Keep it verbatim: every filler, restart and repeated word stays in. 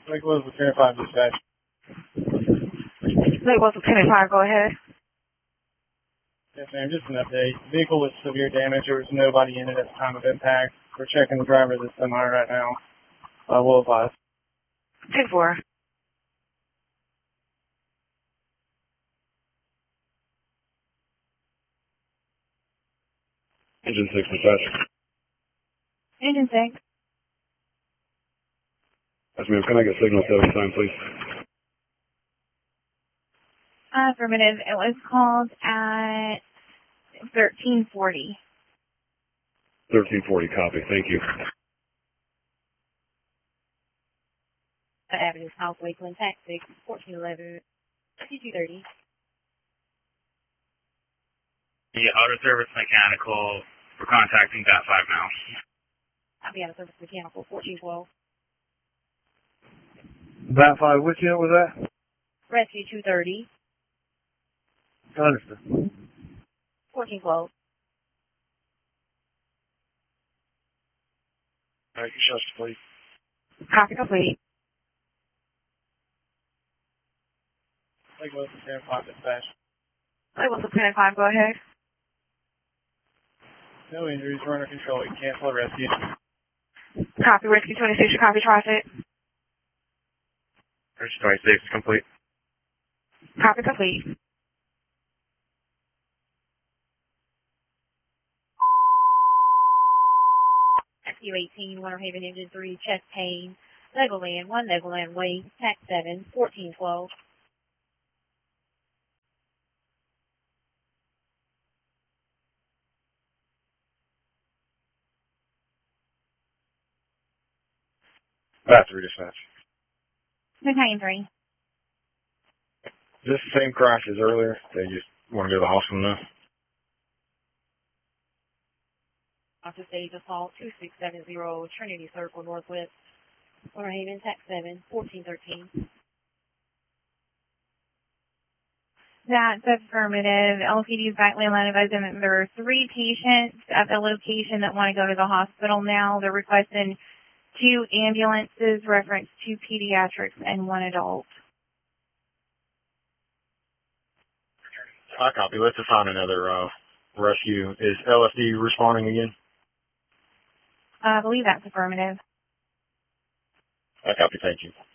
Lake Woods, Lieutenant five dispatch. Lake Woods, Lieutenant five, go ahead. Yes, ma'am, just an update. Vehicle with severe damage. There was nobody in it at the time of impact. We're checking the driver of the semi right now. Uh, we'll advise. ten four. Engine six dispatch. Engine six. Yes, ma'am. Can I get signal seven sign, please? Affirmative. It was called at thirteen forty. thirteen forty, copy. Thank you. Avenue, South Lakeland, tax six, fourteen eleven, fifty-two thirty. The auto service mechanical, we're contacting that five now. Copy, auto service mechanical, fourteen twelve. Bat five, which unit was that? Rescue two thirty, Understood. fourteen twelve. Alright, you shots, please. Copy complete. Lake Woods, Lieutenant five dispatch. Lake Woods, Lieutenant five, go ahead. No injuries, we're under control. You can cancel a rescue. Copy, Rescue twenty-six, copy traffic. Rescue twenty-six, complete. Copy complete. Rescue eighteen, Winter Haven, engine three, chest pain, Legoland, one Legoland Way, tax seven, fourteen twelve. Bat three dispatch. Battalion three. Is this the same crash as earlier? They just want to go to the hospital now? Officer stage assault two six seven zero, Trinity Circle, Northwest, Winter Haven, tax seven, fourteen thirteen. That's affirmative. L C D's back lane line advising that there are three patients at the location that want to go to the hospital now. They're requesting two ambulances, reference two pediatrics and one adult. I copy. Let's assign another uh, rescue. Is L S D responding again? I believe that's affirmative. I copy. Thank you.